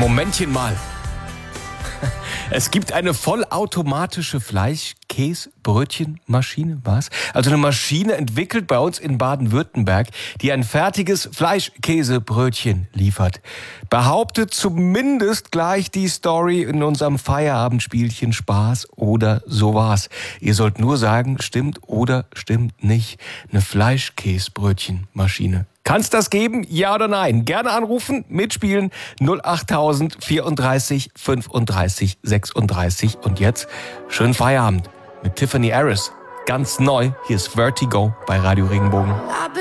Momentchen mal. Es gibt eine vollautomatische Fleischkäsebrötchenmaschine, was? Also eine Maschine entwickelt bei uns in Baden-Württemberg, die ein fertiges Fleischkäsebrötchen liefert. Behauptet zumindest gleich die Story in unserem Feierabendspielchen Spaß oder sowas. Ihr sollt nur sagen, stimmt oder stimmt nicht. Eine Fleischkäsebrötchenmaschine. Kann's das geben? Ja oder nein? Gerne anrufen, mitspielen 08000 34 35 36. Und jetzt schönen Feierabend mit Tiffany Harris. Ganz neu, hier ist Vertigo bei Radio Regenbogen.